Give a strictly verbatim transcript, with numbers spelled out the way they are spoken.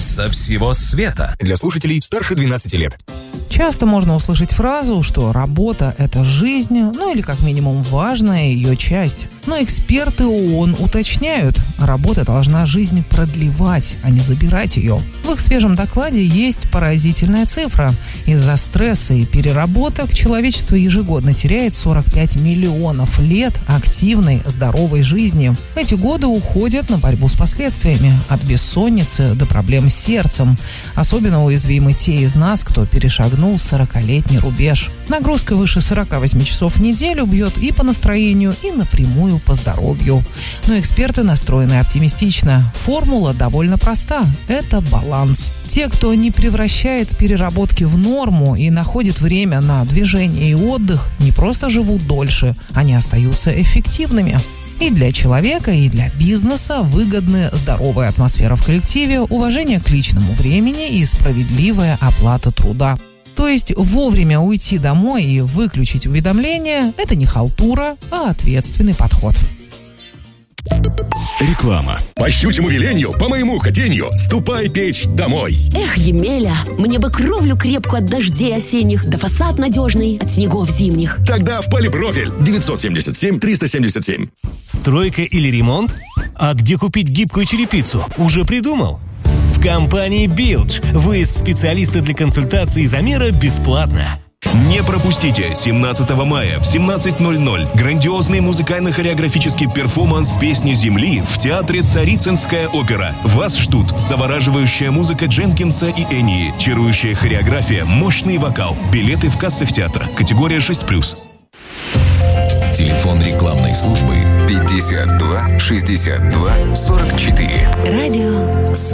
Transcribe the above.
со всего света. Для слушателей старше двенадцати лет. Часто можно услышать фразу, что работа – это жизнь, ну или как минимум важная ее часть. Но эксперты ООН уточняют, работа должна жизнь продлевать, а не забирать ее. В их свежем докладе есть поразительная цифра. Из-за стресса и переработок человечество ежегодно теряет сорок пять миллионов лет активной, здоровой жизни. Эти годы уходят на борьбу с последствиями, от бессонницы до проблем с сердцем. Особенно уязвимы те из нас, кто перешагнул сорокалетний рубеж. Нагрузка выше сорок восемь часов в неделю бьет и по настроению, и напрямую по здоровью. Но эксперты настроены оптимистично. Формула довольно проста. Это баланс. Те, кто не превращает переработки в норму и находит время на движение и отдых, не просто живут дольше, они остаются эффективными. И для человека, и для бизнеса выгодны здоровая атмосфера в коллективе, уважение к личному времени и справедливая оплата труда. То есть вовремя уйти домой и выключить уведомления – это не халтура, а ответственный подход. Реклама. По щучьему велению, по моему хотению, ступай печь домой. Эх, Емеля, мне бы кровлю крепкую от дождей осенних, да фасад надежный от снегов зимних. Тогда в Полипрофиль девятьсот семьдесят семь триста семьдесят семь. Стройка или ремонт? А где купить гибкую черепицу? Уже придумал? В компании Билдж. Выезд специалиста для консультации и замера бесплатно. Не пропустите семнадцатого мая в семнадцать ноль ноль грандиозный музыкально-хореографический перформанс «Песни земли» в театре «Царицынская опера». Вас ждут завораживающая музыка Дженкинса и Энии, чарующая хореография, мощный вокал. Билеты в кассах театра. Категория шесть плюс. Телефон рекламной службы пятьдесят два шестьдесят два сорок четыре. Радио